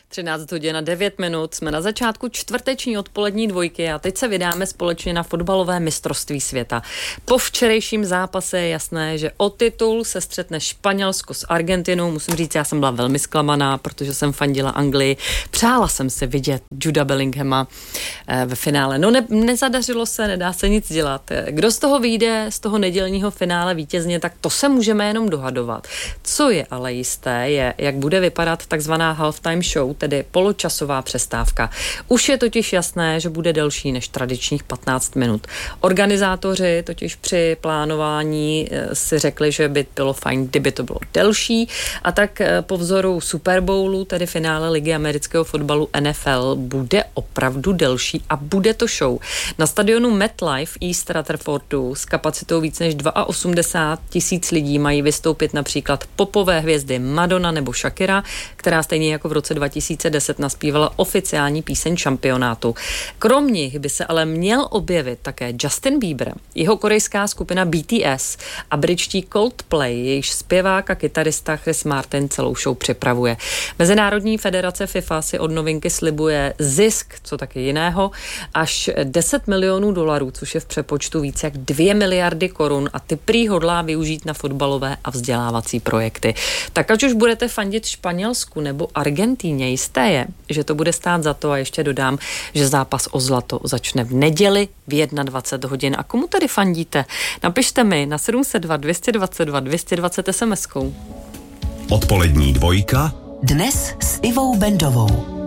13 hodin a 9 minut, jsme na začátku čtvrteční odpolední dvojky a teď se vydáme společně na fotbalové mistrovství světa. Po včerejším zápase je jasné, že o titul se střetne Španělsko s Argentinou. Musím říct, já jsem byla velmi zklamaná, protože jsem fandila Anglii. Přála jsem si vidět Juda Bellinghama ve finále. No nezadařilo se, nedá se nic dělat. Kdo z toho vyjde, z toho nedělního finále vítězně, tak to se můžeme jenom dohadovat. Co je ale jisté, je, jak bude vypadat takzvaná halftime show, tedy poločasová přestávka. Už je totiž jasné, že bude delší než tradičních 15 minut. Organizátoři totiž při plánování si řekli, že by bylo fajn, kdyby to bylo delší, a tak po vzoru Super Bowlu, tedy finále ligy amerického fotbalu NFL, bude opravdu delší a bude to show. Na stadionu MetLife East Rutherfordu s kapacitou víc než 82 000 lidí mají vystoupit například popové hvězdy Madonna nebo Shakira, která stejně jako v roce 2010 naspívala oficiální píseň šampionátu. Krom nich by se ale měl objevit také Justin Bieber, jeho korejská skupina BTS a britští Coldplay, jejichž zpěvák a kytarista Chris Martin celou show připravuje. Mezinárodní federace FIFA si od novinky slibuje zisk, co taky jiného, až $10 milionů, což je v přepočtu více jak 2 miliardy korun, a ty prý hodlá využít na fotbalové a vzdělávací projekty. Tak ať už budete fandit Španělsku nebo Argentíně, jisté je, že to bude stát za to, a ještě dodám, že zápas o zlato začne v neděli v 21 hodin. A komu tedy fandíte? Napište mi na 702 222 220 SMS-kou. Odpolední dvojka dnes s Ivou Bendovou.